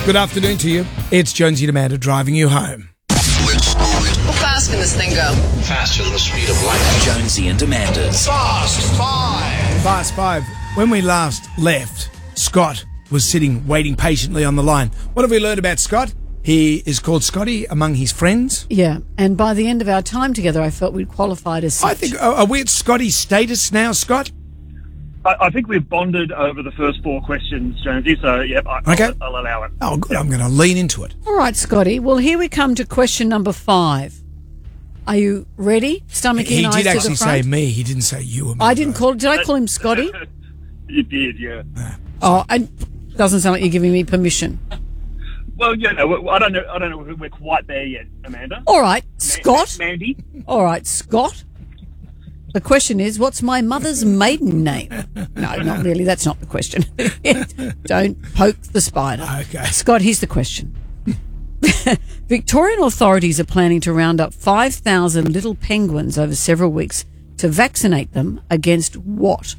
Good afternoon to you. It's Jonesy and Amanda driving you home. How fast can this thing go? Faster than the speed of light. Jonesy and Amanda's Fast Five. Fast Five. When we last left, Scott was sitting waiting patiently on the line. What have we learned about Scott? He is called Scotty among his friends. Yeah, and by the end of our time together, I felt we'd qualified as such. I think, are we at Scotty's status now, Scott? I think we've bonded over the first four questions, Jonesy, so, yep, Okay. I'll allow it. Oh, good. I'm going to lean into it. All right, Scotty. Well, here we come to question number 5. Are you ready? Stomach He in, eyes did to the actually say front? me. He didn't say you. Amanda. I didn't call. Did I call him Scotty? You did, yeah. Oh, doesn't sound like you're giving me permission. Well, you know, I don't know if we're quite there yet, Amanda. All right, Scott. Mandy. All right, Scott. The question is, what's my mother's maiden name? No, not really. That's not the question. Don't poke the spider. Okay. Scott, here's the question. Victorian authorities are planning to round up 5,000 little penguins over several weeks to vaccinate them against what?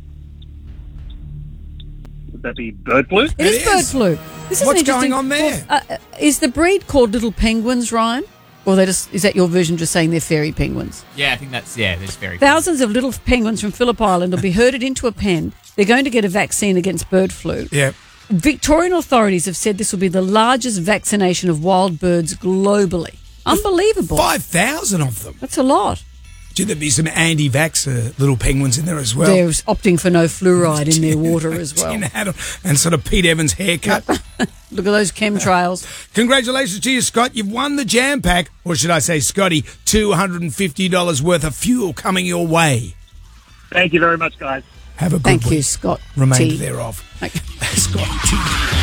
Would that be bird flu? It is bird flu. This is What's interesting. going on there? Well, is the breed called little penguins, Ryan? Or is that your version just saying they're fairy penguins? Yeah, I think there's fairy. Thousands of little penguins from Phillip Island will be herded into a pen. They're going to get a vaccine against bird flu. Yeah. Victorian authorities have said this will be the largest vaccination of wild birds globally. Unbelievable. 5,000 of them. That's a lot. Should there be some anti-vaxxer little penguins in there as well? They're opting for no fluoride in their water as well. Tin hat on and sort of Pete Evans haircut. Look at those chemtrails. Congratulations to you, Scott. You've won the Jam Pack, or should I say, Scotty, $250 worth of fuel coming your way. Thank you very much, guys. Have a good Thank week. you, Scott. Remainder T. thereof. Okay. Scotty T.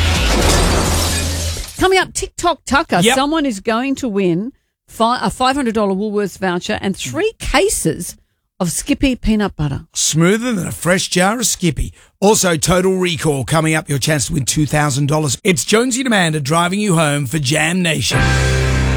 Coming up, TikTok Tucker. Yep. Someone is going to win a $500 Woolworths voucher and 3 cases of Skippy peanut butter. Smoother than a fresh jar of Skippy. Also, Total Recall coming up. Your chance to win $2,000. It's Jonesy and Amanda driving you home for Jam Nation.